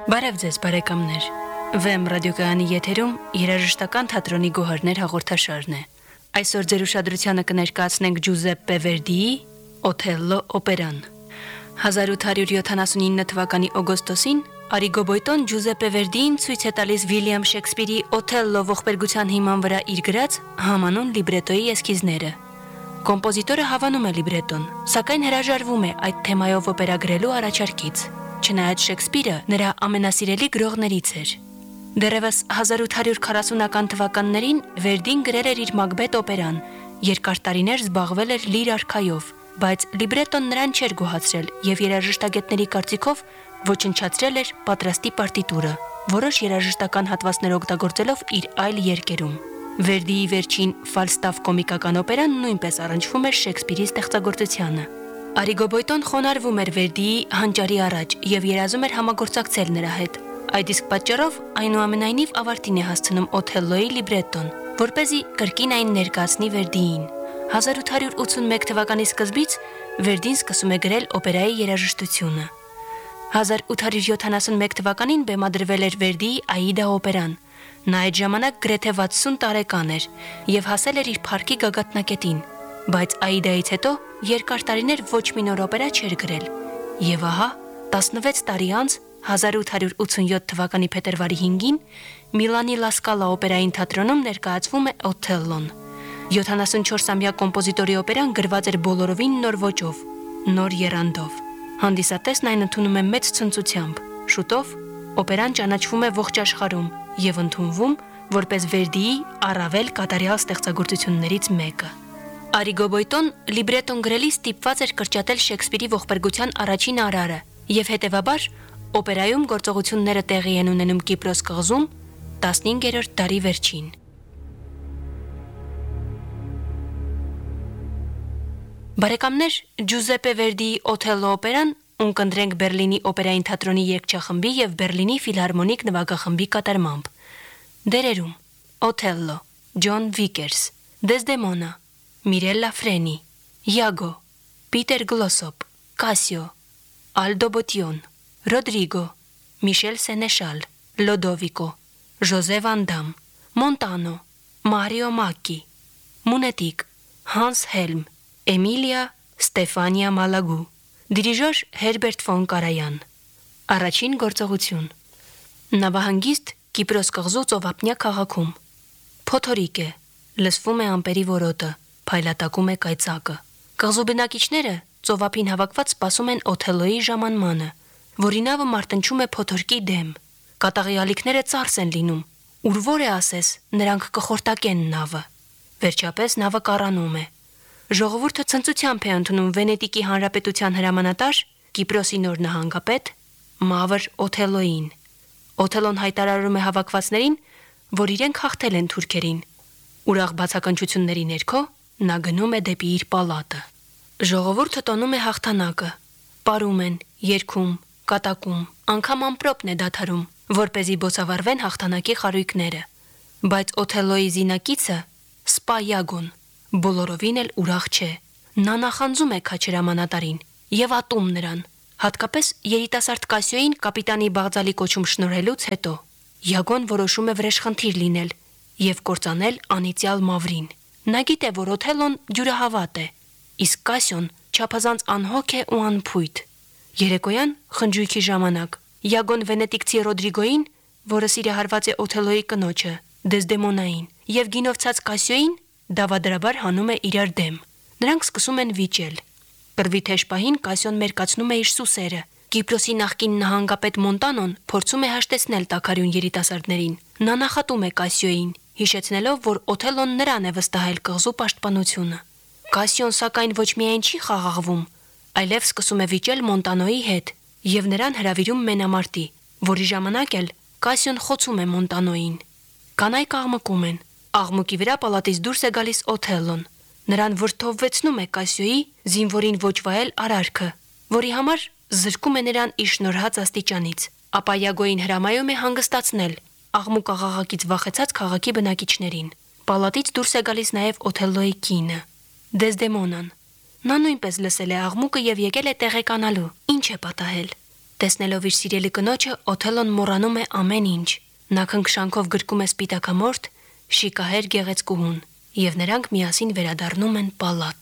Բարև ձեզ բարեկամներ։ VM ռադիոկայանի եթերում երաժշտական թատրոնի գոհարներ հաղորդաշարն է։ Այսօր ձեր ուշադրությանը կներկայացնենք Ջուզեպպե Վերդիի Օթելլո օպերան։ 1879 թվականի օգոստոսին Արիգո Բոյտոն Ջուզեպպե Վերդիին ցույց է տալիս Վիլյամ Շեքսպիրի Օթելլո ողբերգության հիման վրա իր գրած համանուն լիբրետոյի էսքիզները։ Կոմպոզիտորը հավանում է լիբրետոն, սակայն հրաժարվում է այդ թեմայով օպերա գրելու առաջարկից։ Չնայած Շեքսպիրը նրա ամենասիրելի գրողներից էր։ Դեռևս 1840-ական թվականներին Վերդին գրել էր իր Մակբեթ օպերան, երկար տարիներ զբաղվել էր լիր արքայով, բայց լիբրետոն նրան չէր գոհացրել եւ երաժշտագետների կարծիքով ոչնչացրել էր պատրաստի պարտիտուրը, որոշ երաժշտական հատվածներ օգտագործելով իր այլ երկերում։ Վերդիի վերջին Ֆալստաֆ կոմիկական օպերան նույնպես առնչվում էր Շեքսպիրի ստեղծագործությանը։ Արիգո Բոյտոն խոնարհվում էր Վերդիի հանճարի առաջ եւ երազում էր համագործակցել նրա հետ։ Այդ իսկ պատճառով այնուամենայնիվ ավարտին է հասցնում Օթելլոյի լիբրետոն, որպեսզի կրկին այն ներկայացնի Վերդիին։ 1881 թվականի սկզբից Վերդին սկսում է գրել օպերայի երաժշտությունը։ 1871 թվականին բեմադրվել էր Վերդիի Աիդա օպերան։ Նա այդ ժամանակ գրեթե 60 տարեկան էր եւ հասել էր իր փառքի գագաթնակետին, բայց Աիդայից հետո երկար տարիներ ոչ մի նոր օպերա չէր գրել։ Եվ ահա 16 տարի անց 1887 թվականի փետրվարի 5-ին Միլանի Լա Սկալա օպերային թատրոնում ներկայացվում է Օթելլոն։ 74-ամյա կոմպոզիտորի օպերան գրված էր բոլորովին նոր ոճով, նոր եռանդով։ Հանդիսատեսն այն ընդունում է մեծ ցնծությամբ։ Շուտով օպերան ճանաչվում է ողջ աշխարհում եւ ընդունվում որպես Վերդիի առավել կատարյալ ստեղծագործություններից մեկը։ Արիգո Բոյտոն լիբրետոն գրելիս ստիպված էր կրճատել Շեքսպիրի ողբերգության առաջին արարը եւ հետեւաբար օպերայում գործողությունները տեղի են ունենում Կիպրոս կղզում 15-րդ դարի վերջին։ Բարեկամներ, Ջուզեպպե Վերդիի Օթելլո օպերան ունկնդրենք Բերլինի օպերային թատրոնի երգչախմբի եւ Բերլինի ֆիլհարմոնիկ նվագախմբի կատարմամբ։ Դերերում Օթելլո Ջոն Վիկերս, Դեսդեմոնա Միրելլա Ֆրենի, Յագո Պիտեր Գլոսոպ, Կասիո Ալդո Բոտիոն, Ռոդրիգո Միշել Սենեշալ, Լոդովիկո Ժոզե Վան Դամ, Մոնտանո Մարիո Մակկի, Մունետիկ Հանս Հելմ, Էմիլիա Ստեֆանիա Մալագու, դիրիժոր Հերբերտ ֆոն Կարայան։ Առաջին գործողություն։ Նավահանգիստ Կիպրոս կղզու ծովափնյա քաղաքում։ Փոթորիկ է, լսվում է ամպերի որոտը, փայլատակում է կայծակը։ Կղզու բնակիչները ծովափին հավաքված սպասում են Օթելլոյի ժամանմանը, որի նավը մարտնչում է փոթորկի դեմ։ Կատաղի ալիքները ծարս են լինում։ Ուր որ է ասես, նրանք կխորտակեն նավը։ Վերջապես նավը կառանում է։ Ժողովուրդը ցնծությամբ է ընդունում Վենետիկի հանրապետության հրամանատար, Կիպրոսի նոր նահանգապետ Մավր Օթելլոյին։ Օթելլոն հայտարարում է հավաքվածներին, որ իրենք հաղթել են թուրքերին։ Ուրախ բացականչությունների ներքո նա գնում է դեպի իր պալատը։ Ժողովուրդը տոնում է հաղթանակը, պարում են, երգում, կատակում, անգամ ամպրոպն է դադարում, որպեսզի բոցավառվեն հաղթանակի խարույկները։ Բայց Օթելլոյի զինակիցը Սպա Յագոն բոլորովին էլ ուրախ չէ։ Նա նախանձում է քաչերամանատարին եւ ատում նրան, հատկապես երիտասարդ Կասիոյին կապիտանի Բաղձալի կոչում շնորհելուց հետո։ Յագոն որոշում է վրեժխնդիր լինել եւ կործանել անիծյալ Մավրին։ Նա գիտե, որ Օթելլոն դյուրահավատ է, իսկ Կասիոն չափազանց անհոգ է ու անփույթ։ Երեկոյան խնջույքի ժամանակ Յագոն վենետիկցի Ռոդրիգոյին, որը սիրահարված է Օթելլոյի կնոջը, Դեսդեմոնային, եւ գինովցած Կասիոյին դավադրաբար հանում է իրար դեմ։ Նրանք սկսում են վիճել։ Կռվի թեժ պահին Կասիոն մերկացնում է իր սուսերը։ Կիպրոսի նախկին նահանգապետ Մոնտանոն փորձում է հաշտեցնել տաքարյուն երիտասարդներին։ Նա նախատում է Կասիոյին, հիշեցնելով, որ Օթելլոն նրան է վստահել կղզու պաշտպանությունը։ Կասիոն սակայն ոչ միայն չի խաղաղվում, այլև սկսում է վիճել Մոնտանոյի հետ եւ նրան հրավիրում մենամարտի, որի ժամանակ էլ Կասիոն խոցում է Մոնտանոյին։ Կանայք աղմկում են։ Աղմուկի վրա պալատից դուրս է գալիս Օթելլոն։ Նրան վրդովվեցնում է Կասիոյի զինվորին ոչ վայել արարքը, որի համար զրկում է նրան իր շնորհած աստիճանից։ Ապա Յագոյին հրամայում է հանգստացնել աղմուկ-աղաղակից վախեցած քաղաքի բնակիչներին։ Պալատից դուրս է գալիս նաև Օթելլոյի կինը, Դեսդեմոնան։ Նա նույնպես լսել է աղմուկը եւ եկել է տեղեկանալու, ինչ է պատահել։ Տեսնելով իր սիրելի կնոջը, Օթելլոն մոռանում է ամեն ինչ։ Նա քնքշանքով գրկում է սպիտակամորթ, շիկահեր գեղեցկուհուն, եւ նրանք միասին վերադառնում են պալատ։